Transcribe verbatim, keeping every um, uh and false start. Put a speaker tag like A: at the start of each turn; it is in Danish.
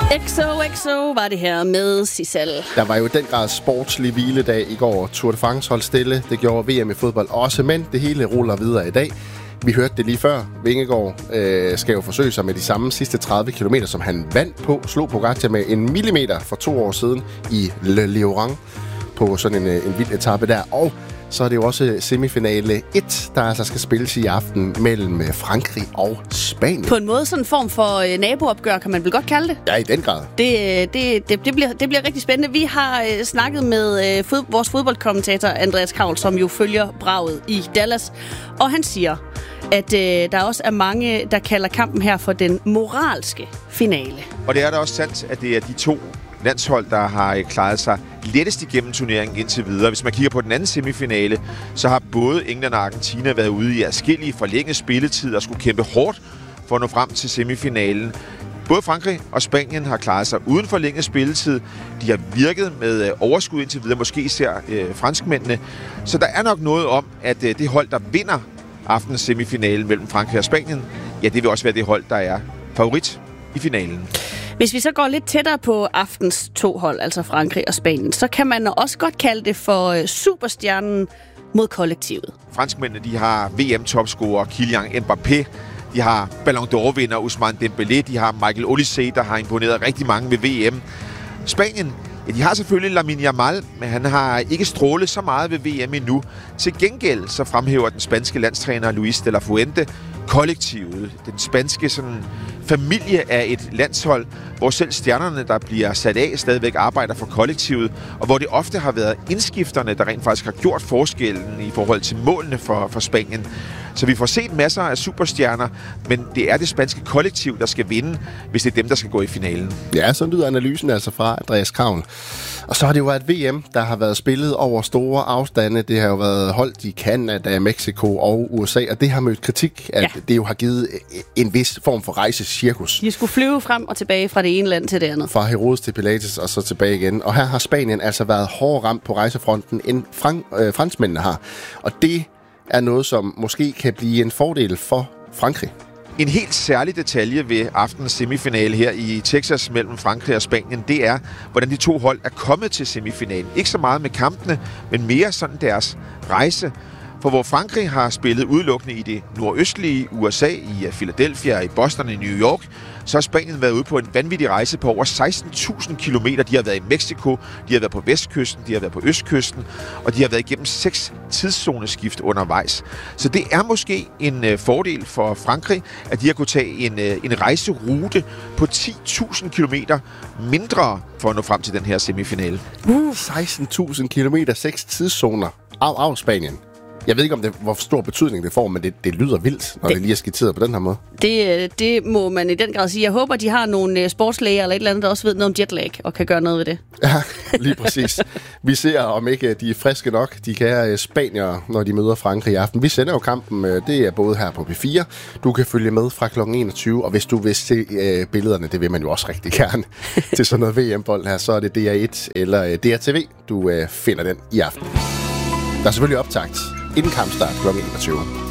A: X O X O var det her med Sissel.
B: Der var jo den grad sportslig hviledag i går. Tour de France holdt stille. Det gjorde V M i fodbold også, men det hele ruller videre i dag. Vi hørte det lige før. Vingegaard øh, skal jo forsøge sig med de samme sidste tredive kilometer, som han vandt på. Slog Pogacar med en millimeter for to år siden i Le Lieuran på sådan en, en vild etape der. Og så er det jo også semifinale et, der altså skal spilles i aften mellem Frankrig og Spanien.
A: På en måde sådan en form for øh, naboopgør, kan man vel godt kalde det?
B: Ja, i den grad.
A: Det, det, det, det, bliver, det bliver rigtig spændende. Vi har øh, snakket med øh, fod, vores fodboldkommentator Andreas Kravl, som jo følger braget i Dallas. Og han siger, at øh, der også er mange, der kalder kampen her for den moralske finale.
C: Og det er da også sandt, at det er de to landshold, der har klaret sig lettest igennem turneringen indtil videre. Hvis man kigger på den anden semifinale, så har både England og Argentina været ude i adskillige forlængede spilletid og skulle kæmpe hårdt for at nå frem til semifinalen. Både Frankrig og Spanien har klaret sig uden forlænget spilletid. De har virket med overskud indtil videre, måske især øh, franskmændene. Så der er nok noget om, at øh, det hold, der vinder aftenens semifinale mellem Frankrig og Spanien, ja, det vil også være det hold, der er favorit i finalen.
A: Hvis vi så går lidt tættere på aftens to hold, altså Frankrig og Spanien, så kan man også godt kalde det for superstjernen mod kollektivet.
C: Franskmændene, de har V M-topscorer Kylian Mbappé, de har Ballon d'Or-vinder Ousmane Dembélé, de har Michael Olise, der har imponeret rigtig mange ved V M. Spanien, ja, de har selvfølgelig Lamine Yamal, men han har ikke strålet så meget ved V M endnu. Til gengæld så fremhæver den spanske landstræner Luis de la Fuente kollektivet, den spanske sådan, familie af et landshold, hvor selv stjernerne, der bliver sat af, stadigvæk arbejder for kollektivet, og hvor det ofte har været indskifterne, der rent faktisk har gjort forskellen i forhold til målene for, for Spanien. Så vi får set masser af superstjerner, men det er det spanske kollektiv, der skal vinde, hvis det er dem, der skal gå i finalen.
B: Ja, så lyder analysen altså fra Andreas Kravl. Og så har det jo været et V M, der har været spillet over store afstande. Det har jo været holdt i Canada, Mexico og U S A, og det har mødt kritik, at ja. det jo har givet en vis form for rejsecirkus.
A: De skulle flyve frem og tilbage fra det ene land til det andet.
B: Fra Herodes til Pilates og så tilbage igen. Og her har Spanien altså været hårdere ramt på rejsefronten, end frank- øh, franskmændene har. Og det er noget, som måske kan blive en fordel for Frankrig.
C: En helt særlig detalje ved aftenens semifinale her i Texas mellem Frankrig og Spanien, det er, hvordan de to hold er kommet til semifinalen. Ikke så meget med kampene, men mere sådan deres rejse. For hvor Frankrig har spillet udelukkende i det nordøstlige U S A, i Philadelphia, i Boston, i New York, så har Spanien været ude på en vanvittig rejse på over seksten tusind kilometer. De har været i Mexico, de har været på vestkysten, de har været på østkysten, og de har været igennem seks tidszoneskift undervejs. Så det er måske en øh, fordel for Frankrig, at de har kunnet tage en, øh, en rejserute på ti tusind kilometer mindre for at nå frem til den her semifinale.
B: Uh, seksten tusind kilometer, seks tidszoner. Af, af Spanien. Jeg ved ikke, om det, hvor stor betydning det får, men det, det lyder vildt, når det, det lige er skitseret på den her måde.
A: Det, det må man i den grad sige. Jeg håber, de har nogle sportslæger eller et eller andet, der også ved noget om jetlag og kan gøre noget ved det.
B: Ja, lige præcis. Vi ser, om ikke de er friske nok, de kære spaniere, når de møder Frankrig i aften. Vi sender jo kampen, det er både her på P fire. Du kan følge med fra klokken enogtyve, og hvis du vil se øh, billederne, det vil man jo også rigtig gerne, til sådan noget V M-bold her, så er det D R et eller D R T V, du øh, finder den i aften. Der er selvfølgelig optakt inden kampstart klokken enogtyve.